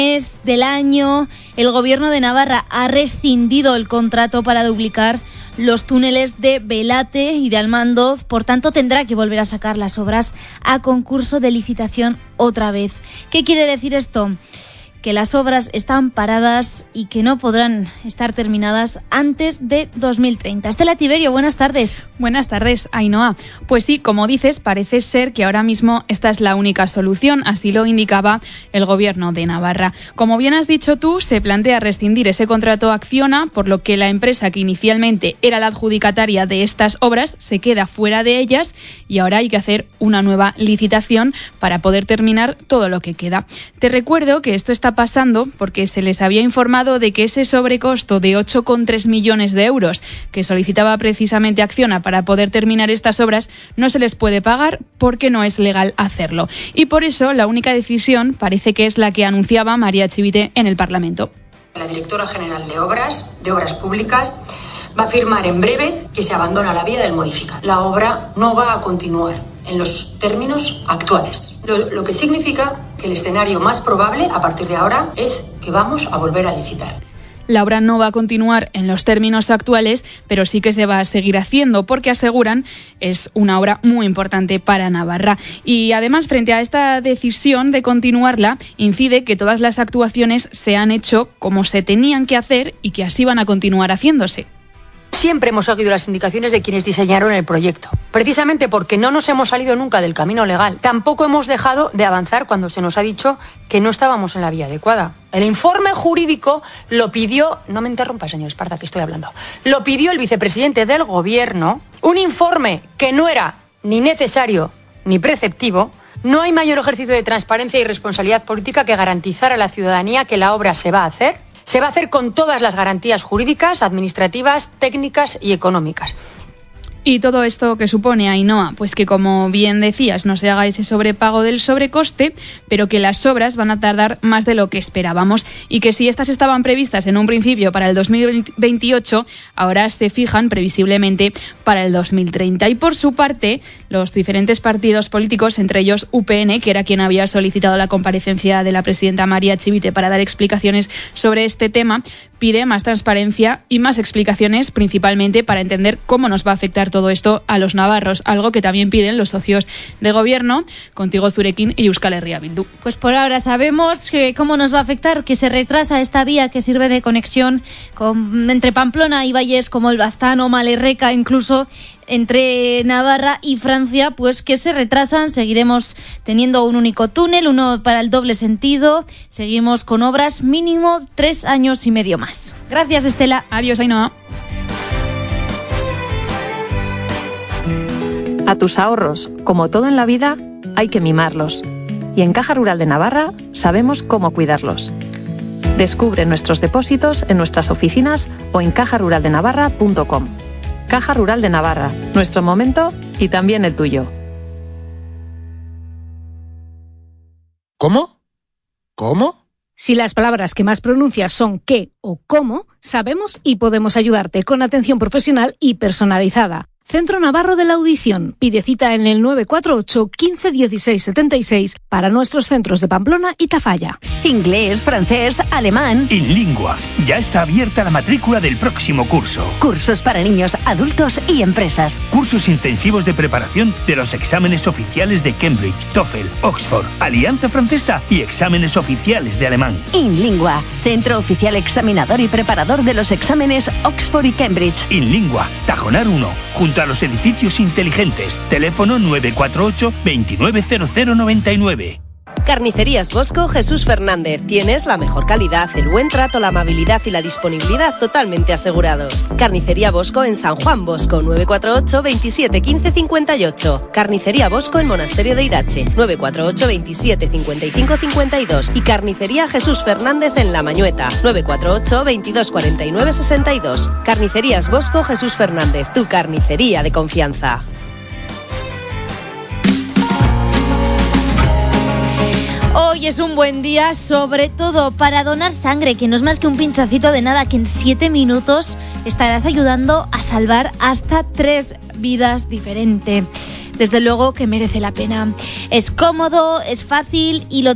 Del año, el Gobierno de Navarra ha rescindido el contrato para duplicar los túneles de Belate y de Almandoz, por tanto tendrá que volver a sacar las obras a concurso de licitación otra vez. ¿Qué quiere decir esto? Que las obras están paradas y que no podrán estar terminadas antes de 2030. Estela Tiberio, buenas tardes. Buenas tardes, Ainhoa. Pues sí, como dices, parece ser que ahora mismo esta es la única solución, así lo indicaba el Gobierno de Navarra. Como bien has dicho tú, se plantea rescindir ese contrato Acciona, por lo que la empresa que inicialmente era la adjudicataria de estas obras se queda fuera de ellas y ahora hay que hacer una nueva licitación para poder terminar todo lo que queda. Te recuerdo que esto está pasando porque se les había informado de que ese sobrecosto de 8,3 millones de euros que solicitaba precisamente Acciona para poder terminar estas obras no se les puede pagar porque no es legal hacerlo. Y por eso la única decisión parece que es la que anunciaba María Chivite en el Parlamento. La directora general de Obras Públicas, va a afirmar en breve que se abandona la vía del modificar. La obra no va a continuar en los términos actuales, lo que significa que el escenario más probable a partir de ahora es que vamos a volver a licitar. La obra no va a continuar en los términos actuales, pero sí que se va a seguir haciendo porque aseguran es una obra muy importante para Navarra. Y además, frente a esta decisión de continuarla, incide que todas las actuaciones se han hecho como se tenían que hacer y que así van a continuar haciéndose. Siempre hemos seguido las indicaciones de quienes diseñaron el proyecto, precisamente porque no nos hemos salido nunca del camino legal. Tampoco hemos dejado de avanzar cuando se nos ha dicho que no estábamos en la vía adecuada. El informe jurídico lo pidió, no me interrumpa, señor Esparza, que estoy hablando, lo pidió el vicepresidente del Gobierno, un informe que no era ni necesario ni preceptivo. No hay mayor ejercicio de transparencia y responsabilidad política que garantizar a la ciudadanía que la obra se va a hacer. Se va a hacer con todas las garantías jurídicas, administrativas, técnicas y económicas. Y todo esto que supone, Ainhoa, pues que como bien decías, no se haga ese sobrepago del sobrecoste, pero que las obras van a tardar más de lo que esperábamos y que si estas estaban previstas en un principio para el 2028, ahora se fijan previsiblemente para el 2030. Y por su parte, los diferentes partidos políticos, entre ellos UPN, que era quien había solicitado la comparecencia de la presidenta María Chivite para dar explicaciones sobre este tema, pide más transparencia y más explicaciones, principalmente para entender cómo nos va a afectar todo esto a los navarros, algo que también piden los socios de gobierno, Contigo Zurekin y Euskal Herria Bildu. Pues por ahora sabemos cómo nos va a afectar, que se retrasa esta vía que sirve de conexión entre Pamplona y valles como el Baztán o Malerreca, incluso entre Navarra y Francia, pues que se retrasan. Seguiremos teniendo un único túnel, uno para el doble sentido. Seguimos con obras mínimo 3 años y medio más. Gracias, Estela. Adiós, Ainhoa. A tus ahorros, como todo en la vida, hay que mimarlos. Y en Caja Rural de Navarra sabemos cómo cuidarlos. Descubre nuestros depósitos en nuestras oficinas o en cajaruraldenavarra.com. Caja Rural de Navarra, nuestro momento y también el tuyo. ¿Cómo? ¿Cómo? Si las palabras que más pronuncias son qué o cómo, sabemos y podemos ayudarte con atención profesional y personalizada. Centro Navarro de la Audición. Pide cita en el 948 15 16 76 para nuestros centros de Pamplona y Tafalla. Inglés, francés, alemán. InLingua. Ya está abierta la matrícula del próximo curso. Cursos para niños, adultos y empresas. Cursos intensivos de preparación de los exámenes oficiales de Cambridge, TOEFL, Oxford, Alianza Francesa y exámenes oficiales de alemán. InLingua. Centro oficial examinador y preparador de los exámenes Oxford y Cambridge. InLingua. Tajonar 1. Junto a los edificios inteligentes. Teléfono 948 290099. Carnicerías Bosco Jesús Fernández. Tienes la mejor calidad, el buen trato, la amabilidad y la disponibilidad totalmente asegurados. Carnicería Bosco en San Juan Bosco, 948 27 15 58. Carnicería Bosco en Monasterio de Irache, 948 27 55 52. Y Carnicería Jesús Fernández en La Mañueta, 948 22 49 62. Carnicerías Bosco Jesús Fernández, tu carnicería de confianza. Hoy es un buen día, sobre todo para donar sangre, que no es más que un pinchacito de nada, que en 7 minutos estarás ayudando a salvar hasta 3 vidas diferentes. Desde luego que merece la pena. Es cómodo, es fácil y lo